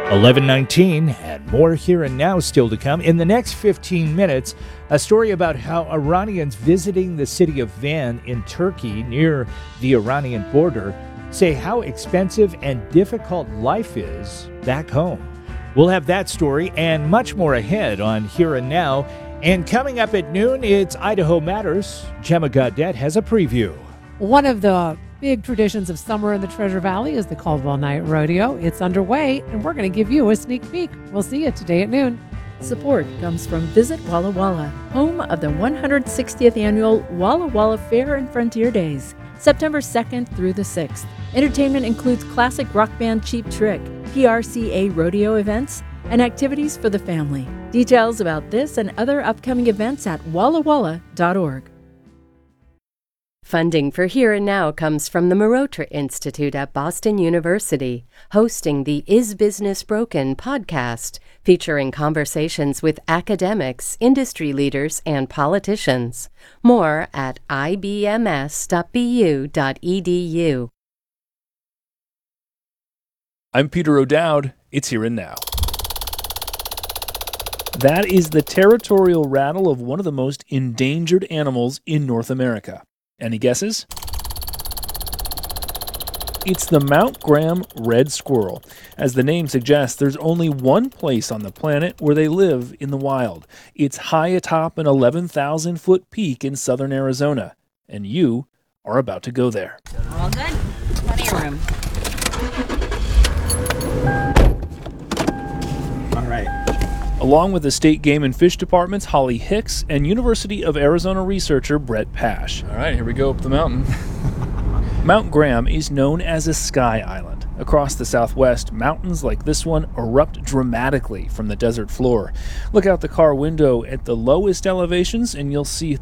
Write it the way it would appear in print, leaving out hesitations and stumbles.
11:19 and more here and now still to come. In the next 15 minutes, a story about how Iranians visiting the city of Van in Turkey near the Iranian border say how expensive and difficult life is back home. We'll have that story and much more ahead on Here and Now. And coming up at noon, it's Idaho Matters. Gemma Gaudette has a preview. One of the big traditions of summer in the Treasure Valley is the Caldwell Night Rodeo. It's underway, and we're going to give you a sneak peek. We'll see you today at noon. Support comes from Visit Walla Walla, home of the 160th annual Walla Walla Fair and Frontier Days, September 2nd through the 6th. Entertainment includes classic rock band Cheap Trick, PRCA rodeo events, and activities for the family. Details about this and other upcoming events at wallawalla.org. Funding for Here and Now comes from the Marotra Institute at Boston University, hosting the Is Business Broken podcast, featuring conversations with academics, industry leaders, and politicians. More at ibms.bu.edu. I'm Peter O'Dowd. It's Here and Now. That is the territorial rattle of one of the most endangered animals in North America. Any guesses? It's the Mount Graham red squirrel. As the name suggests, there's only one place on the planet where they live in the wild. It's high atop an 11,000-foot peak in southern Arizona, and you are about to go there. All good? Plenty of room. All right. Along with the State Game and Fish Department's Holly Hicks and University of Arizona researcher Brett Pash. All right, here we go up the mountain. Mount Graham is known as a sky island. Across the southwest, mountains like this one erupt dramatically from the desert floor. Look out the car window at the lowest elevations and you'll see